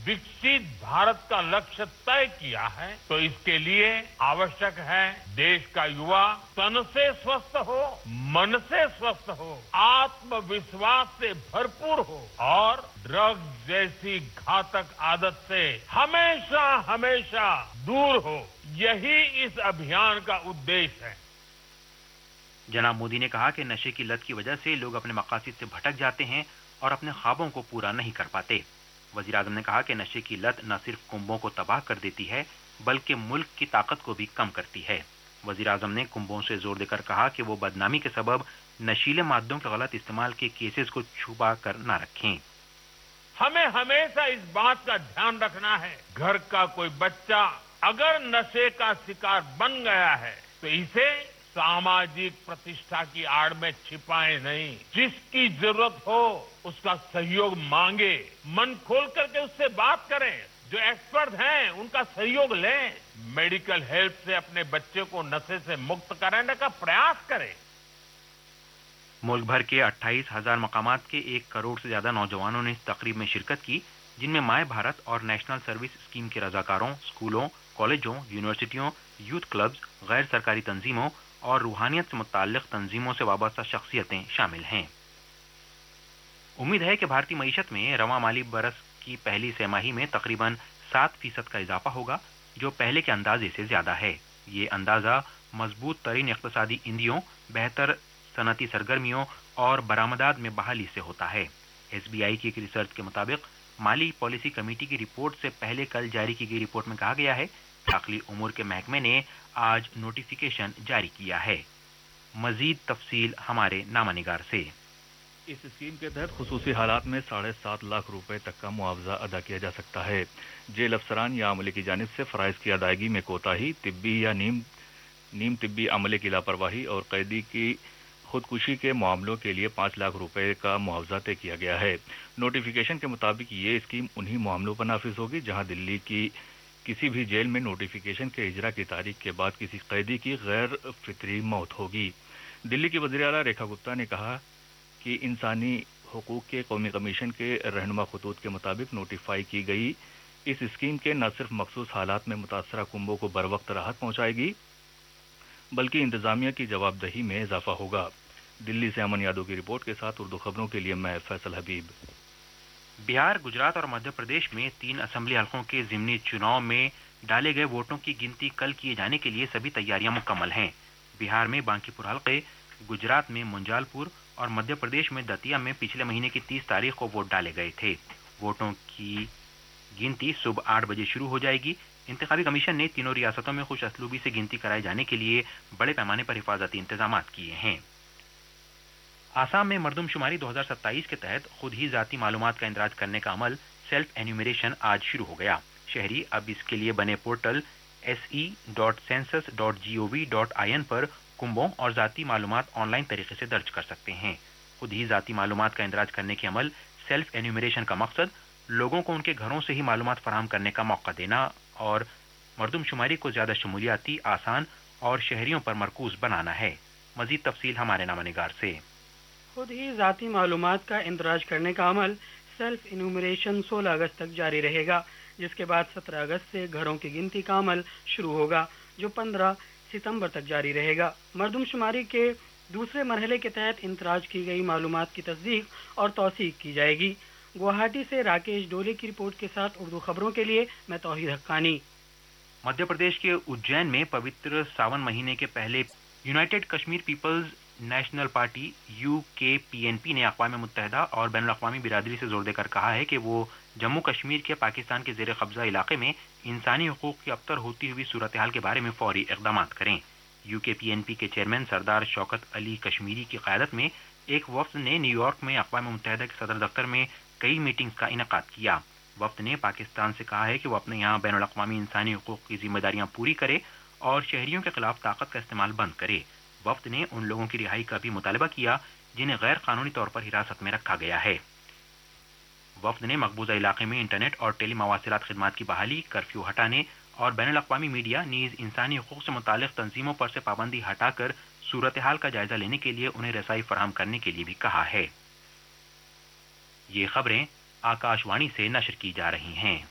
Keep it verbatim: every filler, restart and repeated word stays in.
विकसित भारत का लक्ष्य तय किया है तो इसके लिए आवश्यक है देश का युवा तन से स्वस्थ हो, मन से स्वस्थ हो, आत्मविश्वास से भरपूर हो और ड्रग्स जैसी घातक आदत से हमेशा हमेशा दूर हो। यही इस अभियान का उद्देश्य है। जनाब मोदी ने कहा कि नशे की लत की वजह से लोग अपने मकासद से भटक जाते हैं और अपने ख्वाबों को पूरा नहीं कर पाते। वजीर आजम ने कहा कि नशे की लत न सिर्फ कुंभों को तबाह कर देती है बल्कि मुल्क की ताकत को भी कम करती है। वजीर आजम ने कुंभों से जोर देकर कहा कि वो बदनामी के सबब नशीले मादों के गलत इस्तेमाल के केसेस को छुपा कर न रखें। हमें हमेशा इस बात का ध्यान रखना है, घर का कोई बच्चा अगर नशे का शिकार बन गया है तो इसे सामाजिक प्रतिष्ठा की आड़ में छिपाए नहीं, जिसकी जरूरत हो उसका सहयोग मांगे, मन खोल करके उससे बात करें, जो एक्सपर्ट हैं उनका सहयोग लें, मेडिकल हेल्प से अपने बच्चे को नशे से मुक्त कराने का प्रयास करें। मुल्क भर के अट्ठाईस हजार मकामात के एक करोड़ से ज्यादा नौजवानों ने इस तकरीब में शिरकत की, जिनमें माय भारत और नेशनल सर्विस स्कीम के रजाकारों, स्कूलों, कॉलेजों, यूनिवर्सिटियों, यूथ क्लब्स, गैर सरकारी तंजीमों और रूहानियत से मुताल्लिक तंजीमों से वाबस्ता शख्सियतें शामिल हैं। उम्मीद है कि भारतीय मईशत में रवां माली बरस की पहली तिमाही में तकरीबन सात फीसद का इजाफा होगा, जो पहले के अंदाजे से ज्यादा है। ये अंदाजा मजबूत तरीन इक्तसादी इंदियों, बेहतर सनती सरगर्मियों और बरामदात में बहाली से होता है। एस बी आई की एक रिसर्च के मुताबिक माली पॉलिसी कमेटी की रिपोर्ट से पहले कल जारी की गई रिपोर्ट में कहा गया है दाखिली उमूर के महकमे ने आज नोटिफिकेशन जारी किया है। मजीद तफसील हमारे नामानिगार से। इस स्कीम के तहत खुसूसी हालात में साढ़े सात लाख रुपए तक का मुआवजा अदा किया जा सकता है। जेल अफसरान या अमले की जानिब से फ़राइज़ की अदायगी में कोताही, तिब्बी या नीम नीम तिब्बी अमले की लापरवाही और कैदी की खुदकुशी के मामलों के लिए पाँच लाख रुपए का मुआवजा तय किया गया है। नोटिफिकेशन के मुताबिक ये स्कीम उन्हीं मामलों पर नाफिज होगी जहां दिल्ली की किसी भी जेल में नोटिफिकेशन के इजरा की तारीख के बाद किसी कैदी की गैर फितरी मौत होगी। दिल्ली की वज़ीर आला रेखा गुप्ता ने कहा कि इंसानी हुकूक के कौमी कमीशन के रहनुमा खतूत के मुताबिक नोटिफाई की गई इस स्कीम के न सिर्फ मखसूस हालात में मुतासरा कुंभों को बर वक्त राहत पहुंचाएगी बल्कि इंतजामिया की जवाबदेही में इजाफा होगा। दिल्ली से अमन यादव की रिपोर्ट के साथ उर्दू खबरों के लिए मैं फैसल हबीब। बिहार, गुजरात और मध्य प्रदेश में तीन असेंबली हलकों के ज़िमनी चुनाव में डाले गए वोटों की गिनती कल किए जाने के लिए सभी तैयारियां मुकम्मल हैं। बिहार में बांकीपुर हलके, गुजरात में मुंजालपुर और मध्य प्रदेश में दतिया में पिछले महीने की तीस तारीख को वोट डाले गए थे। वोटों की गिनती सुबह आठ बजे शुरू हो जाएगी। इंतखाबी कमीशन ने तीनों रियासतों में खुश असलूबी से गिनती कराए जाने के लिए बड़े पैमाने पर हिफाजती इंतजाम किए हैं। आसाम में मरदमशुमारी दो हज़ार सत्ताईस के तहत खुद ही जाती मालूमात का इंदराज करने का अमल सेल्फ एन्यूमरेशन आज शुरू हो गया। शहरी अब इसके लिए बने portal S E dot census dot G O V dot I N पर कुंभों और जाती मालूमात ऑनलाइन तरीके से दर्ज कर सकते हैं। खुद ही जाती मालूमात का इंदराज करने के अमल सेल्फ एन्यूमरेशन का मकसद लोगों को उनके घरों से ही मालूमात फराहम करने का मौका देना और मरदमशुमारी को ज्यादा शमूलियाती, आसान और शहरियों पर मरकूज बनाना है। मजीद तफसील हमारे नामानिगार से। खुद ही ज़ाती मालूमात का इंदराज करने का अमल सेल्फ इन्यूमरेशन सोलह अगस्त तक जारी रहेगा, जिसके बाद सत्रह अगस्त से घरों की गिनती का अमल शुरू होगा, जो पंद्रह सितंबर तक जारी रहेगा। मरदमशुमारी के दूसरे मरहले के तहत इंदराज की गई मालूमात की तस्दीक और तौसीक की जाएगी। गुवाहाटी से राकेश डोले की रिपोर्ट के साथ उर्दू खबरों के लिए मैं तौहीद हक्कानी। मध्य प्रदेश के उज्जैन में पवित्र सावन महीने के पहले United Kashmir peoples national party you के पी एन पी ने अक़वाम मुत्तहिदा और बैनुल अक़वामी बिरादरी से जोर देकर कहा है कि वो जम्मू कश्मीर के पाकिस्तान के ज़ेर कब्ज़ा इलाके में इंसानी हुकूक की अबतर होती हुई सूरत हाल के बारे में फौरी इक़दामात करें। यू के पी एन पी के चेयरमैन सरदार शौकत अली कश्मीरी की क़यादत में एक वफ़द ने न्यूयॉर्क में अक़वाम मुत्तहिदा के सदर दफ्तर में कई मीटिंग्स का इनेकाद किया। वफ़द ने पाकिस्तान से कहा है कि वो अपने यहाँ बैनुल अक़वामी इंसानी हुकूक की जिम्मेदारियाँ पूरी करे और शहरियों के खिलाफ ताकत का इस्तेमाल बंद करे। वफ़द ने उन लोगों की रिहाई का भी मुतालबा किया जिन्हें गैर कानूनी तौर पर हिरासत में रखा गया है। वफ़द ने मकबूजा इलाके में इंटरनेट और टेली मवासिलात खिदमात की बहाली, कर्फ्यू हटाने और बैनुल अक़वामी मीडिया नीज़ इंसानी हुकूक से मुताल्लिक़ तंजीमों पर से पाबंदी हटाकर सूरत हाल का जायजा लेने के लिए उन्हें रसाई फराहम करने के लिए भी कहा है। ये खबरें आकाशवाणी से नशर की जा रही हैं।